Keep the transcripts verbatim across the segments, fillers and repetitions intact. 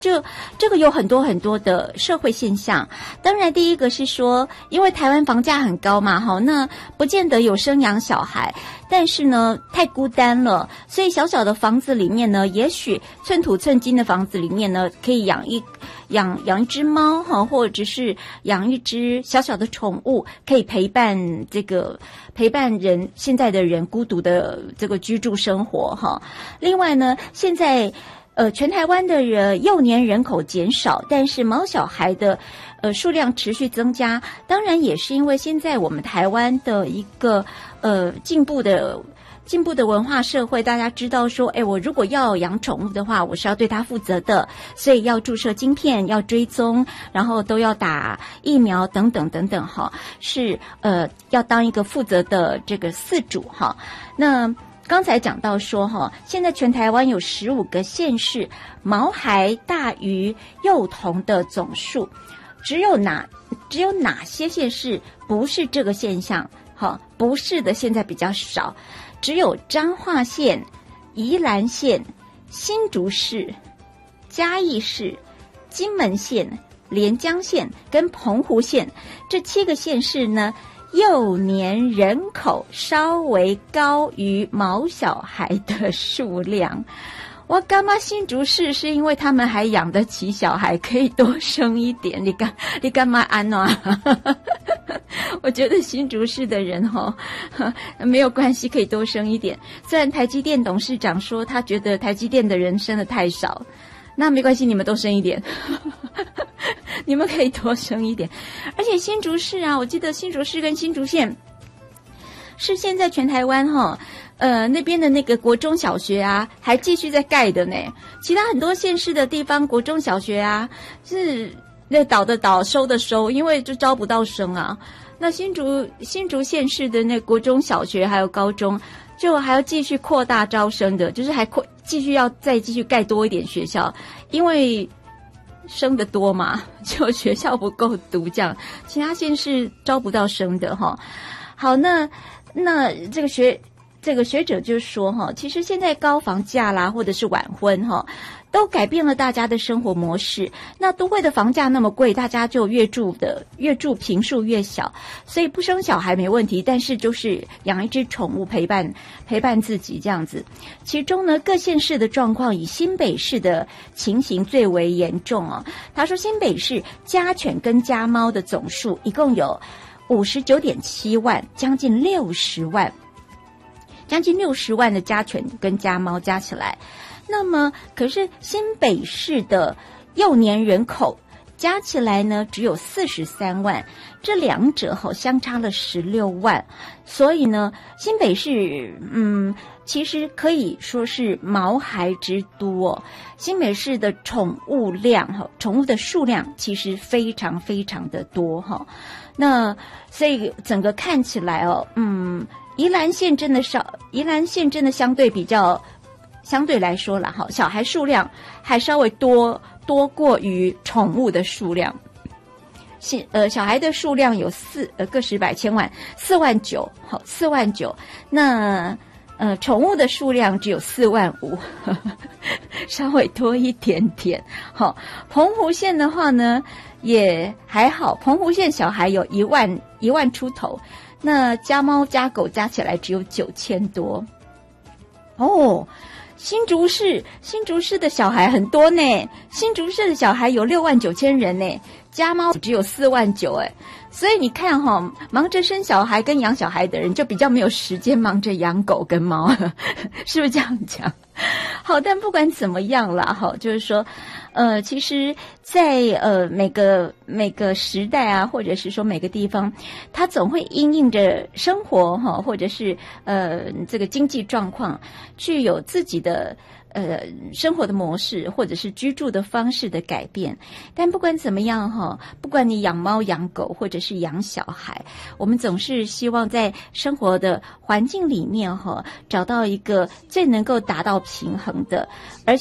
这这个有很多很多的社会现象，当然第一个是说，因为台湾房价很高嘛，哈，那不见得有生养小孩，但是呢太孤单了，所以小小的房子里面呢，也许寸土寸金的房子里面呢，可以养一养养一只猫哈，或者是养一只小小的宠物，可以陪伴这个陪伴人现在的人孤独的这个居住生活哈。另外呢，现在。呃，全台湾的人幼年人口减少，但是毛小孩的呃数量持续增加，当然也是因为现在我们台湾的一个呃进步的进步的文化社会，大家知道说，哎，我如果要养宠物的话，我是要对它负责的，所以要注射晶片，要追踪，然后都要打疫苗等等等等哈，是呃要当一个负责的这个饲主哈，那。刚才讲到说哈，现在全台湾有十五个县市毛孩大于幼童的总数，只有哪只有哪些县市不是这个现象？哈，不是的，现在比较少，只有彰化县、宜兰县、新竹市、嘉义市、金门县、连江县跟澎湖县这七个县市呢。幼年人口稍微高于毛小孩的数量，我干嘛新竹市是因为他们还养得起小孩，可以多生一点。你干你干嘛安啊？我觉得新竹市的人哈、哦、没有关系，可以多生一点。虽然台积电董事长说他觉得台积电的人生的太少，那没关系，你们多生一点。你们可以多生一点，而且新竹市啊，我记得新竹市跟新竹县是现在全台湾哈，呃那边的那个国中小学啊，还继续在盖的呢。其他很多县市的地方国中小学啊，是那倒的倒，收的收，因为就招不到生啊。那新竹新竹县市的那国中小学还有高中，就还要继续扩大招生的，就是还扩继续要再继续盖多一点学校，因为。生的多嘛，就学校不够读，这样其他县市招不到生的哈。好，那那这个学这个学者就说哈，其实现在高房价啦，或者是晚婚哈，都改变了大家的生活模式。那都会的房价那么贵，大家就越住的越住坪数越小，所以不生小孩没问题，但是就是养一只宠物陪伴陪伴自己这样子。其中呢，各县市的状况以新北市的情形最为严重哦。他说，新北市家犬跟家猫的总数一共有五十九点七万，将近六十万。将近六十万的家犬跟家猫加起来，那么可是新北市的幼年人口加起来呢只有四十三万，这两者好相差了十六万，所以呢新北市嗯其实可以说是毛孩之都哦。新北市的宠物量哈，宠物的数量其实非常非常的多哈。那所以整个看起来哦，嗯。宜兰县真的少，宜兰县真的相对比较，相对来说啦，哈，小孩数量还稍微多多过于宠物的数量。现呃，小孩的数量有四呃个十百千万四万九，好四万九。那呃，宠物的数量只有四万五，稍微多一点点。好，澎湖县的话呢也还好，澎湖县小孩有一万一万出头。那家猫家狗加起来只有九千多哦。新竹市新竹市的小孩很多呢，新竹市的小孩有六万九千人呢，家猫只有四万九哎，所以你看哈、哦，忙着生小孩跟养小孩的人就比较没有时间忙着养狗跟猫，是不是这样讲？好，但不管怎么样啦，哈，就是说。呃，其实在呃每个每个时代啊，或者是说每个地方，它总会因应着生活哈，或者是呃这个经济状况，具有自己的呃生活的模式，或者是居住的方式的改变。但不管怎么样哈，不管你养猫养狗，或者是养小孩，我们总是希望在生活的环境里面哈，找到一个最能够达到平衡的，而且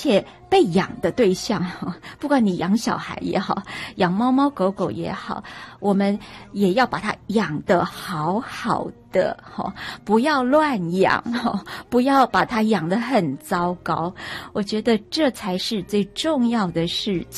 被养的对象，不管你养小孩也好，养猫猫狗狗也好，我们也要把它养得好好的，不要乱养，不要把它养得很糟糕。我觉得这才是最重要的事情。